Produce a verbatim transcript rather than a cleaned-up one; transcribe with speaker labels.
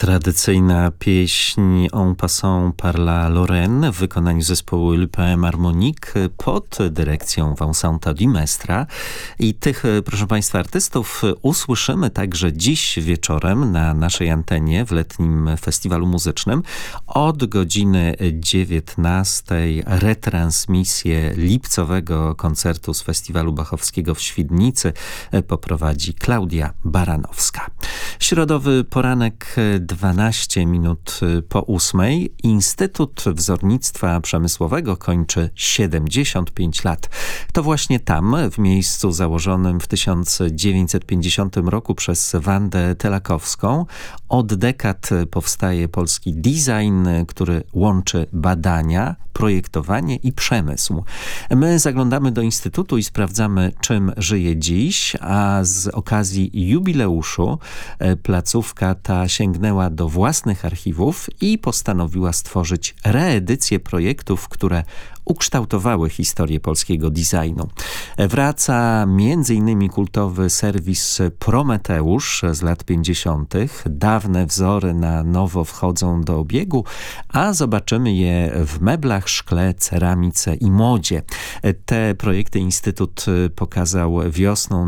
Speaker 1: Tradycyjna pieśń En passant par la Lorraine w wykonaniu zespołu Le Poème Harmonique pod dyrekcją Vincenta Di Mestra. I tych, proszę Państwa, artystów usłyszymy także dziś wieczorem na naszej antenie w letnim festiwalu muzycznym. Od godziny dziewiętnastej retransmisję lipcowego koncertu z Festiwalu Bachowskiego w Świdnicy poprowadzi Klaudia Baranowska. Środowy poranek, dwanaście minut po ósmej. Instytut Wzornictwa Przemysłowego kończy siedemdziesiąt pięć lat. To właśnie tam, w miejscu założonym w tysiąc dziewięćset pięćdziesiątym roku przez Wandę Telakowską, od dekad powstaje polski design, który łączy badania, projektowanie i przemysł. My zaglądamy do Instytutu i sprawdzamy, czym żyje dziś, a z okazji jubileuszu placówka ta sięgnęła do własnych archiwów i postanowiła stworzyć reedycję projektów, które ukształtowały historię polskiego designu. Wraca między innymi kultowy serwis Prometeusz z lat pięćdziesiątych. Dawne wzory na nowo wchodzą do obiegu, a zobaczymy je w meblach, szkle, ceramice i modzie. Te projekty Instytut pokazał wiosną